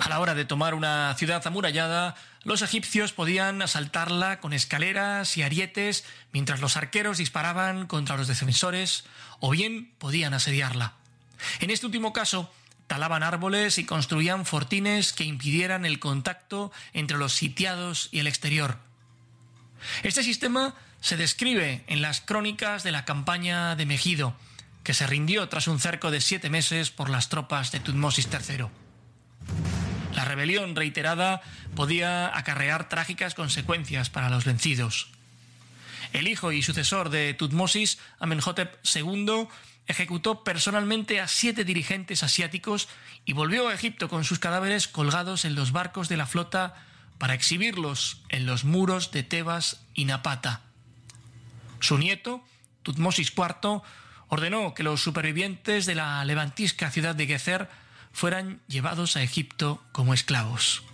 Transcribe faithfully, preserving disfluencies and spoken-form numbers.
A la hora de tomar una ciudad amurallada, los egipcios podían asaltarla con escaleras y arietes mientras los arqueros disparaban contra los defensores, o bien podían asediarla. En este último caso, talaban árboles y construían fortines que impidieran el contacto entre los sitiados y el exterior. Este sistema se describe en las crónicas de la campaña de Megido, que se rindió tras un cerco de siete meses por las tropas de Tutmosis tercero. La rebelión reiterada podía acarrear trágicas consecuencias para los vencidos. El hijo y sucesor de Tutmosis, Amenhotep segundo, ejecutó personalmente a siete dirigentes asiáticos y volvió a Egipto con sus cadáveres colgados en los barcos de la flota para exhibirlos en los muros de Tebas y Napata. Su nieto, Tutmosis cuarto, ordenó que los supervivientes de la levantisca ciudad de Gezer fueran llevados a Egipto como esclavos.